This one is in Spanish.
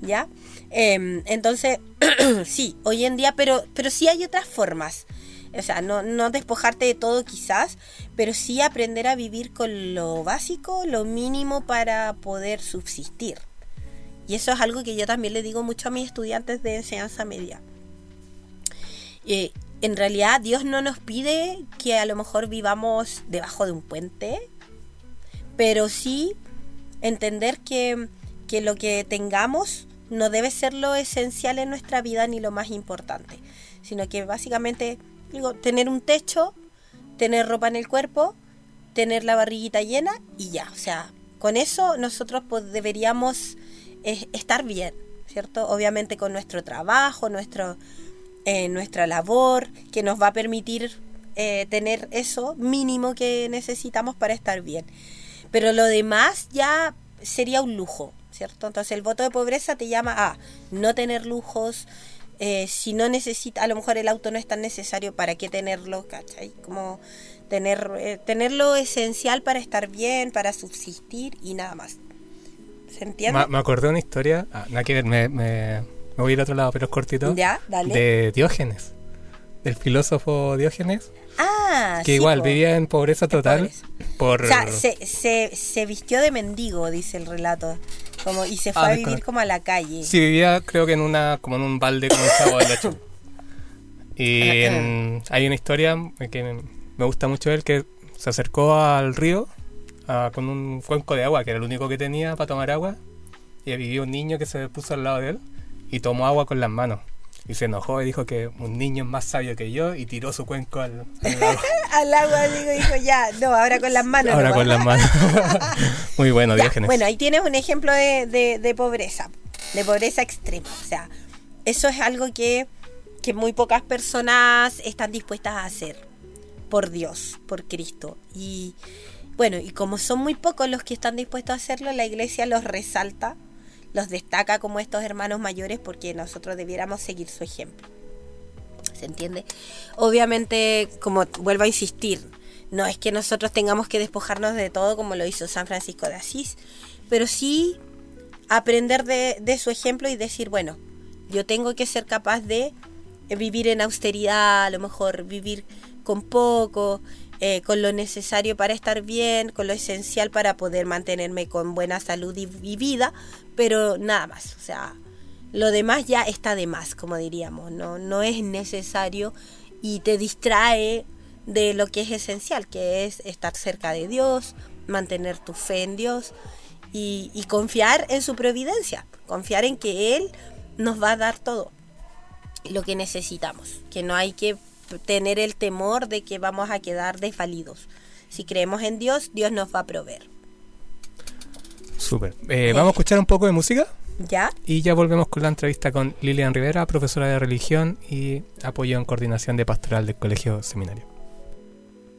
¿ya? Entonces, sí, hoy en día, pero sí hay otras formas. O sea, no despojarte de todo quizás, pero sí aprender a vivir con lo básico, lo mínimo para poder subsistir. Y eso es algo que yo también le digo mucho a mis estudiantes de enseñanza media. En realidad Dios no nos pide que a lo mejor vivamos debajo de un puente, pero sí entender que lo que tengamos no debe ser lo esencial en nuestra vida ni lo más importante, sino que básicamente, digo, tener un techo, tener ropa en el cuerpo, tener la barriguita llena y ya. O sea, con eso nosotros pues deberíamos estar bien, ¿cierto? Obviamente con nuestro trabajo, nuestra labor, que nos va a permitir tener eso mínimo que necesitamos para estar bien. Pero lo demás ya sería un lujo, ¿cierto? Entonces el voto de pobreza te llama a no tener lujos. Si no necesita, a lo mejor el auto no es tan necesario, ¿para qué tenerlo? ¿Cachai? Como tener lo esencial para estar bien, para subsistir y nada más. ¿Se entiende? Me acordé de una historia, nada que ver, me voy a ir a otro lado, pero es cortito. Ya, dale. De Diógenes, del filósofo Diógenes. Que sí, igual vivía en pobreza total. O sea, se vistió de mendigo, dice el relato. Y se fue a vivir como a la calle. Sí, vivía creo que en un balde con un chavo de leche. Y hay una historia que me gusta mucho él, que se acercó al río con un cuenco de agua, que era el único que tenía para tomar agua. Y había un niño que se puso al lado de él y tomó agua con las manos. Y se enojó y dijo que un niño es más sabio que yo y tiró su cuenco al agua. Al agua, dijo ya, no, ahora con las manos. Ahora con las manos. Muy bueno, Diógenes. Bueno, ahí tienes un ejemplo de pobreza extrema. O sea, eso es algo que muy pocas personas están dispuestas a hacer por Dios, por Cristo. Y bueno, y como son muy pocos los que están dispuestos a hacerlo, la iglesia los resalta, los destaca como estos hermanos mayores, porque nosotros debiéramos seguir su ejemplo. ¿Se entiende? Obviamente, como vuelvo a insistir, no es que nosotros tengamos que despojarnos de todo como lo hizo San Francisco de Asís, pero sí aprender de su ejemplo y decir, bueno, yo tengo que ser capaz de vivir en austeridad, a lo mejor vivir con poco, con lo necesario para estar bien, con lo esencial para poder mantenerme con buena salud y vida, pero nada más. O sea, lo demás ya está de más, como diríamos, no es necesario y te distrae de lo que es esencial, que es estar cerca de Dios, mantener tu fe en Dios y confiar en su providencia, confiar en que Él nos va a dar todo lo que necesitamos, que no hay que tener el temor de que vamos a quedar desvalidos. Si creemos en Dios, Dios nos va a proveer. Súper. Vamos a escuchar un poco de música. ¿Ya? Y ya volvemos con la entrevista con Lilian Rivera, profesora de religión y apoyo en coordinación de pastoral del Colegio Seminario.